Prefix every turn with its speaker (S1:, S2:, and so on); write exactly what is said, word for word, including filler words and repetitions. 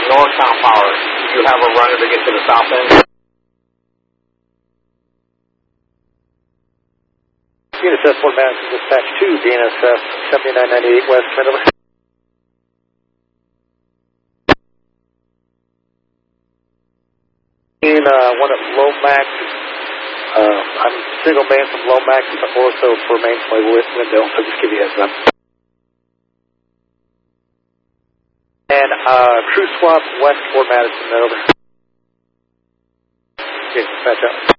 S1: northbound power. You have a runner to get to the south end?
S2: D N S S one Madison dispatch two, D N S S seventy-nine ninety-eight West, turn over. In uh, one at Lomax, uh, I'm single man from Lomax, also for main play window, so just give you a heads up. And uh, crew swap west Fort Madison, over. Okay, dispatch out.